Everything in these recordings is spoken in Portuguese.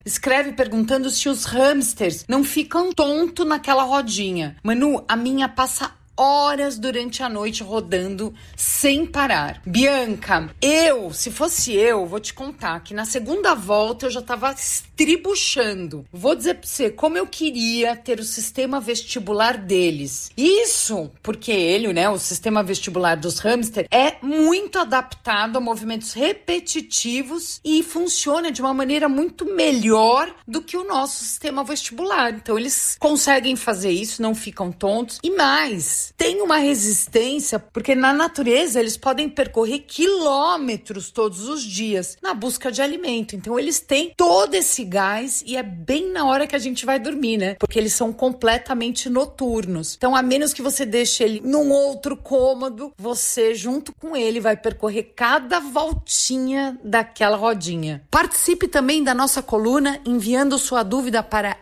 Escreve perguntando se os hamsters não ficam tontos naquela rodinha. Manu, a minha passa horas durante a noite rodando sem parar. Bianca, se fosse eu, vou te contar que na segunda volta eu já tava estribuchando. Vou dizer pra você como eu queria ter o sistema vestibular deles. Isso porque ele, né, o sistema vestibular dos hamsters é muito adaptado a movimentos repetitivos e funciona de uma maneira muito melhor do que o nosso sistema vestibular. Então eles conseguem fazer isso, não ficam tontos e mais, tem uma resistência, porque na natureza eles podem percorrer quilômetros todos os dias na busca de alimento. Então eles têm todo esse gás e é bem na hora que a gente vai dormir, né? Porque eles são completamente noturnos. Então, a menos que você deixe ele num outro cômodo, você, junto com ele, vai percorrer cada voltinha daquela rodinha. Participe também da nossa coluna enviando sua dúvida para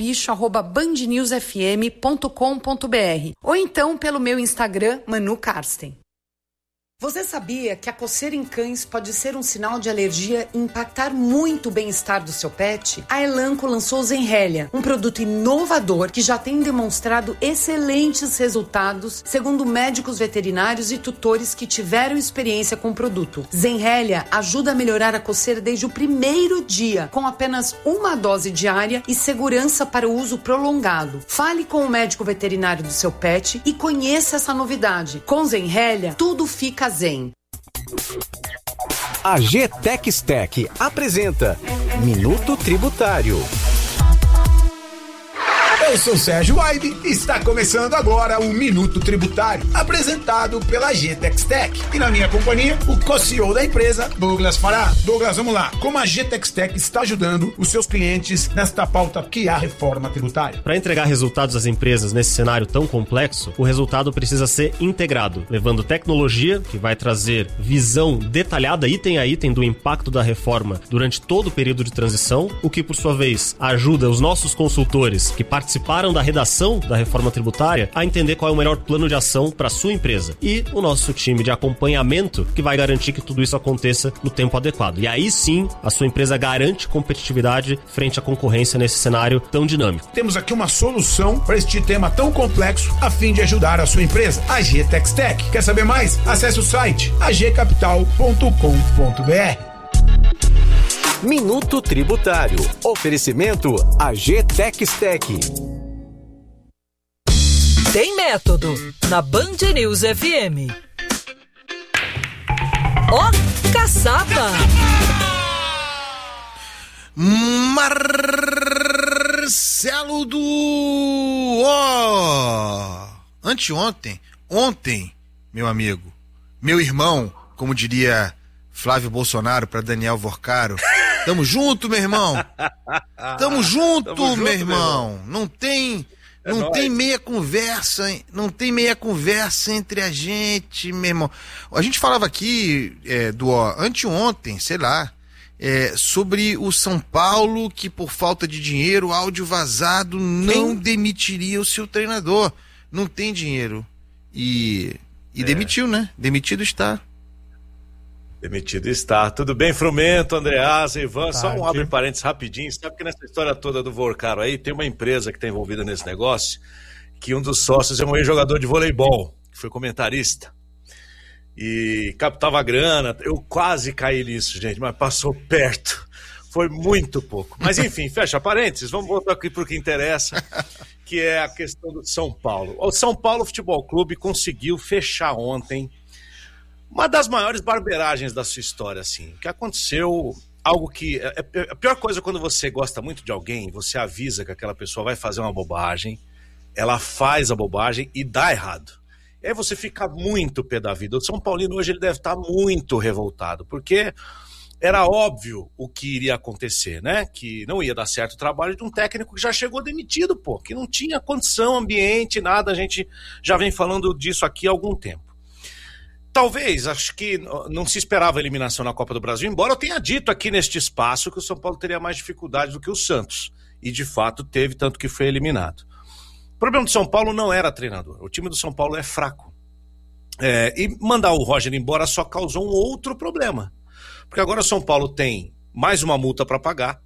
elbicho@bandnewsfm.com.br ou então pelo meu Instagram, Manu Karsten. Você sabia que a coceira em cães pode ser um sinal de alergia e impactar muito o bem-estar do seu pet? A Elanco lançou o Zenrelia, um produto inovador que já tem demonstrado excelentes resultados, segundo médicos veterinários e tutores que tiveram experiência com o produto. Zenrelia ajuda a melhorar a coceira desde o primeiro dia, com apenas uma dose diária e segurança para o uso prolongado. Fale com o médico veterinário do seu pet e conheça essa novidade. Com Zenrelia, tudo fica zen. A GTEXTEC apresenta Minuto Tributário. Eu sou Sérgio Aibe e está começando agora o Minuto Tributário, apresentado pela GTEXTEC. E na minha companhia, o co-CEO da empresa, Douglas Fará. Douglas, vamos lá. Como a GTEXTEC está ajudando os seus clientes nesta pauta que é a reforma tributária? Para entregar resultados às empresas nesse cenário tão complexo, o resultado precisa ser integrado, levando tecnologia, que vai trazer visão detalhada, item a item, do impacto da reforma durante todo o período de transição, o que, por sua vez, ajuda os nossos consultores que participaram da redação da reforma tributária a entender qual é o melhor plano de ação para sua empresa. E o nosso time de acompanhamento que vai garantir que tudo isso aconteça no tempo adequado. E aí sim, a sua empresa garante competitividade frente à concorrência nesse cenário tão dinâmico. Temos aqui uma solução para este tema tão complexo a fim de ajudar a sua empresa, a GTEXTEC. Quer saber mais? Acesse o site agcapital.com.br. Minuto Tributário. Oferecimento a GTEXTEC. Tem método na Band News FM. Ó, caçapa! Marcelo ontem, meu amigo, meu irmão, como diria Flávio Bolsonaro para Daniel Vorcaro, tamo junto, meu irmão. Tamo junto, meu irmão. Não tem meia conversa, não tem meia conversa entre a gente, meu irmão. A gente falava aqui anteontem, sei lá, sobre o São Paulo que por falta de dinheiro, áudio vazado, não demitiria o seu treinador. Não tem dinheiro. E demitiu, né? Demitido está. Demitido está. Tudo bem, Frumento, Andreasa, Ivan? Só um abre parênteses rapidinho. Sabe que nessa história toda do Vorcaro aí, tem uma empresa que está envolvida nesse negócio, que um dos sócios é um ex-jogador de voleibol, que foi comentarista. E captava grana. Eu quase caí nisso, gente, mas passou perto. Foi muito pouco. Mas enfim, fecha parênteses. Vamos voltar aqui para o que interessa, que é a questão do São Paulo. O São Paulo Futebol Clube conseguiu fechar ontem uma das maiores barberagens da sua história, assim, que aconteceu algo que... A pior coisa é quando você gosta muito de alguém, você avisa que aquela pessoa vai fazer uma bobagem, ela faz a bobagem e dá errado. E aí você fica muito pé da vida. O São Paulino hoje ele deve estar muito revoltado, porque era óbvio o que iria acontecer, né? Que não ia dar certo o trabalho de um técnico que já chegou demitido, que não tinha condição, ambiente, nada. A gente já vem falando disso aqui há algum tempo. Talvez, acho que não se esperava a eliminação na Copa do Brasil, embora eu tenha dito aqui neste espaço que o São Paulo teria mais dificuldade do que o Santos. E de fato teve, tanto que foi eliminado. O problema do São Paulo não era treinador. O time do São Paulo é fraco. E mandar o Roger embora só causou um outro problema. Porque agora o São Paulo tem mais uma multa para pagar. O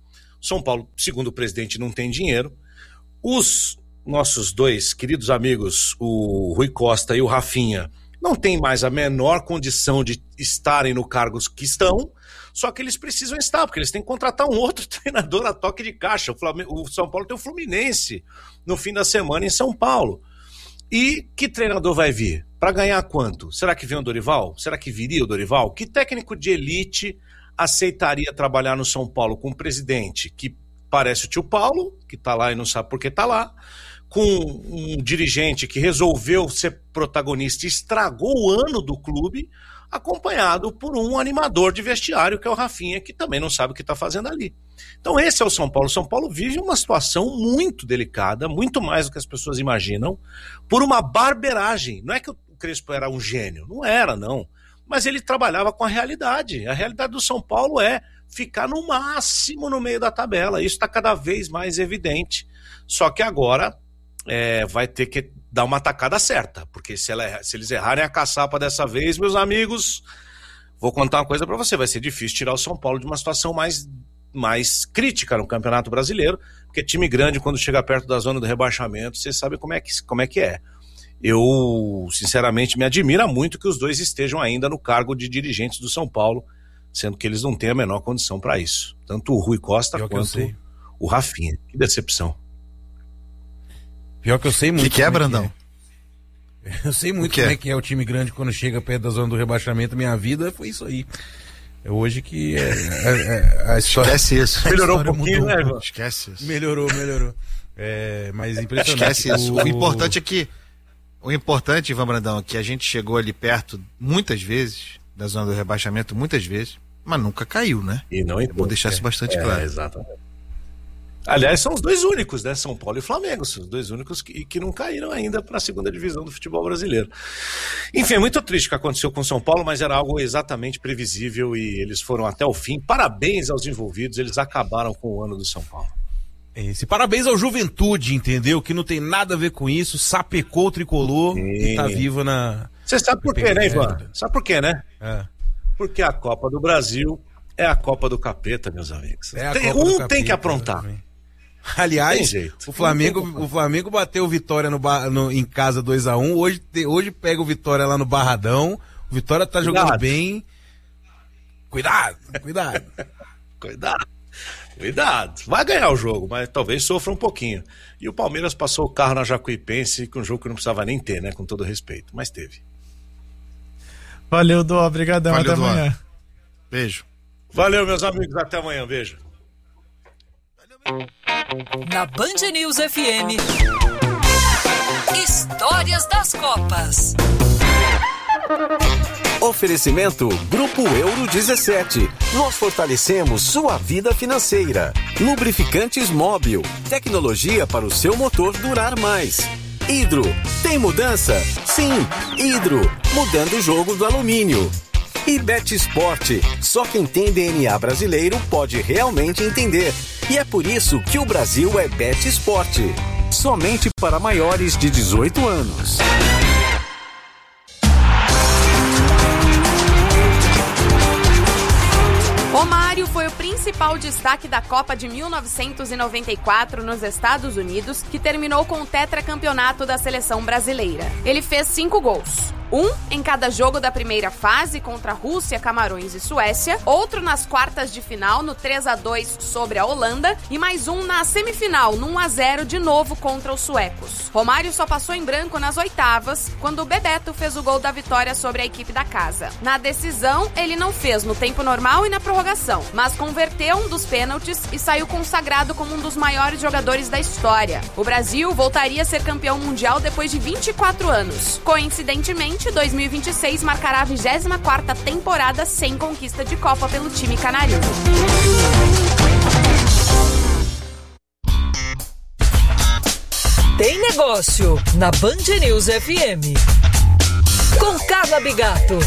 São Paulo, segundo o presidente, não tem dinheiro. Os nossos dois queridos amigos, o Rui Costa e o Rafinha, não têm mais a menor condição de estarem no cargos que estão, só que eles precisam estar, porque eles têm que contratar um outro treinador a toque de caixa. O São Paulo tem o Fluminense no fim da semana em São Paulo. E que treinador vai vir? Para ganhar quanto? Será que vem o Dorival? Será que viria o Dorival? Que técnico de elite aceitaria trabalhar no São Paulo com um presidente que parece o tio Paulo, que tá lá e não sabe por que tá lá, com um dirigente que resolveu ser protagonista e estragou o ano do clube, acompanhado por um animador de vestiário, que é o Rafinha, que também não sabe o que está fazendo ali. Então esse é o São Paulo. O São Paulo vive uma situação muito delicada, muito mais do que as pessoas imaginam, por uma barberagem. Não é que o Crespo era um gênio, não era, não. Mas ele trabalhava com a realidade. A realidade do São Paulo é ficar no máximo no meio da tabela. Isso está cada vez mais evidente. Só que agora vai ter que dar uma tacada certa, porque se eles errarem a caçapa dessa vez, meus amigos, vou contar uma coisa para você, vai ser difícil tirar o São Paulo de uma situação mais crítica no Campeonato Brasileiro, porque time grande, quando chega perto da zona do rebaixamento, vocês sabem como é que é. Eu, sinceramente, me admira muito que os dois estejam ainda no cargo de dirigentes do São Paulo, sendo que eles não têm a menor condição para isso. Tanto o Rui Costa quanto o Rafinha. Que decepção. Pior que eu sei muito. O que é, Brandão? Eu sei muito como é que é o time grande quando chega perto da zona do rebaixamento. Minha vida foi isso aí. É hoje que a história... Esquece isso. Melhorou um pouquinho, né, Ivan? Esquece isso. Melhorou. Mas impressionante. Esquece isso. O importante é que... O importante, Ivan Brandão, é que a gente chegou ali perto muitas vezes da zona do rebaixamento, muitas vezes, mas nunca caiu, né? E não entrou. Vou deixar isso bastante claro. Exatamente. Aliás, são os dois únicos, né? São Paulo e Flamengo, são os dois únicos que não caíram ainda para a segunda divisão do futebol brasileiro. Enfim, é muito triste o que aconteceu com o São Paulo, mas era algo exatamente previsível e eles foram até o fim. Parabéns aos envolvidos, eles acabaram com o ano do São Paulo. Parabéns ao Juventude, entendeu? Que não tem nada a ver com isso, sapecou o tricolor e tá vivo na... Você sabe por quê, né, Ivan? Sabe por quê, né? Porque a Copa do Brasil é a Copa do Capeta, meus amigos. Tem que aprontar. Aliás, o Flamengo bateu o Vitória em casa 2-1. Hoje pega o Vitória lá no Barradão. O Vitória tá jogando bem. Cuidado. Vai ganhar o jogo, mas talvez sofra um pouquinho. E o Palmeiras passou o carro na Jacuipense com um jogo que não precisava nem ter, né? Com todo respeito, mas teve. Valeu, Dó. Obrigadão. Até amanhã. Beijo. Valeu, meus amigos. Até amanhã. Beijo. Na Band News FM, Histórias das Copas. Oferecimento Grupo Euro 17. Nós fortalecemos sua vida financeira. Lubrificantes Móbil. Tecnologia para o seu motor durar mais. Hidro. Tem mudança? Sim. Hidro. Mudando o jogo do alumínio. E Bet Sport. Só quem tem DNA brasileiro pode realmente entender. E é por isso que o Brasil é Bet Sport. Somente para maiores de 18 anos. Romário foi o principal destaque da Copa de 1994 nos Estados Unidos, que terminou com o tetracampeonato da seleção brasileira. Ele fez 5 gols. Um em cada jogo da primeira fase contra Rússia, Camarões e Suécia, outro nas quartas de final no 3-2 sobre a Holanda e mais um na semifinal no 1-0 de novo contra os suecos. Romário só passou em branco nas oitavas, quando o Bebeto fez o gol da vitória sobre a equipe da casa. Na decisão, ele não fez no tempo normal e na prorrogação, mas converteu um dos pênaltis e saiu consagrado como um dos maiores jogadores da história. O Brasil voltaria a ser campeão mundial depois de 24 anos. Coincidentemente, 2026 marcará a 24ª temporada sem conquista de Copa pelo time canarinho. Tem negócio na Band News FM. Com Carla Bigato.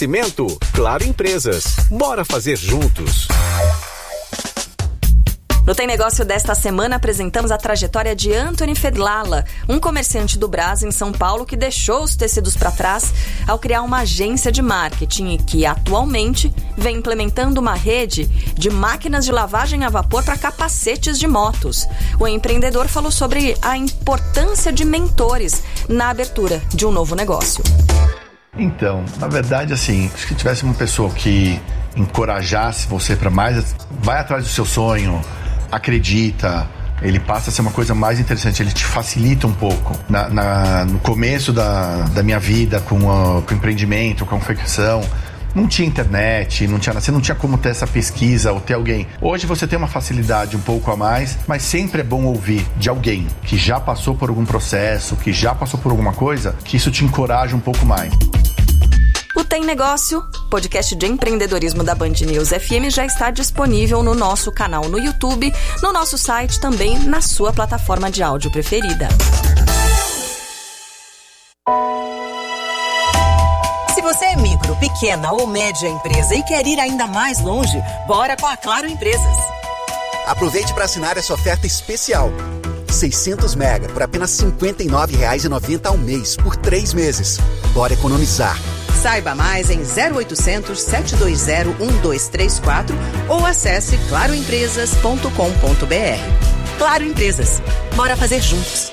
Oferecimento Claro Empresas. Bora fazer juntos. No Tem Negócio desta semana, apresentamos a trajetória de Anthony Fedlala, um comerciante do Brás, em São Paulo, que deixou os tecidos para trás ao criar uma agência de marketing e que, atualmente, vem implementando uma rede de máquinas de lavagem a vapor para capacetes de motos. O empreendedor falou sobre a importância de mentores na abertura de um novo negócio. Então, na verdade, assim, se tivesse uma pessoa que encorajasse você para mais, vai atrás do seu sonho, acredita, ele passa a ser uma coisa mais interessante, ele te facilita um pouco. No começo da minha vida com o empreendimento, com a confecção, não tinha internet, você não tinha como ter essa pesquisa ou ter alguém. Hoje você tem uma facilidade um pouco a mais, mas sempre é bom ouvir de alguém que já passou por algum processo, que já passou por alguma coisa, que isso te encoraja um pouco mais. O Tem Negócio, podcast de empreendedorismo da Band News FM, já está disponível no nosso canal no YouTube, no nosso site, também na sua plataforma de áudio preferida. Se você é micro, pequena ou média empresa e quer ir ainda mais longe, bora com a Claro Empresas. Aproveite para assinar essa oferta especial. 600 mega por apenas R$ 59,90 ao mês, por 3 meses. Bora economizar. Saiba mais em 0800 720 1234 ou acesse claroempresas.com.br. Claro Empresas. Bora fazer juntos.